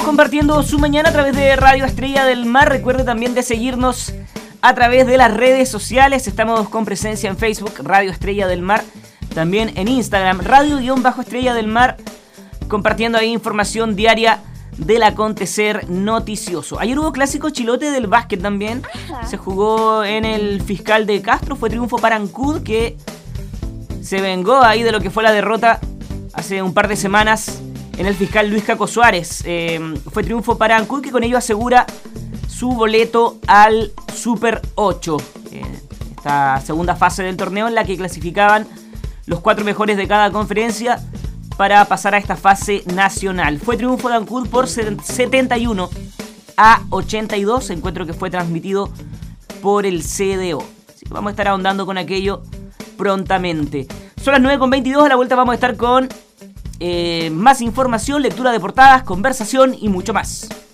Compartiendo su mañana a través de Radio Estrella del Mar. Recuerde también de seguirnos a través de las redes sociales. Estamos con presencia en Facebook, Radio Estrella del Mar. También en Instagram, Radio-Estrella del Mar. Compartiendo ahí información diaria del acontecer noticioso. Ayer hubo clásico chilote del básquet también. Se jugó en el Fiscal de Castro. Fue triunfo para Ancud, que se vengó ahí de lo que fue la derrota hace un par de semanas en el Fiscal Luis Caco Suárez. Fue triunfo para Ancud, que con ello asegura su boleto al Super 8. Esta segunda fase del torneo en la que clasificaban los 4 mejores de cada conferencia para pasar a esta fase nacional. Fue triunfo de Ancud por 71-82, encuentro que fue transmitido por el CDO. Así que vamos a estar ahondando con aquello prontamente. Son las 9:22, a la vuelta vamos a estar con más información, lectura de portadas, conversación y mucho más.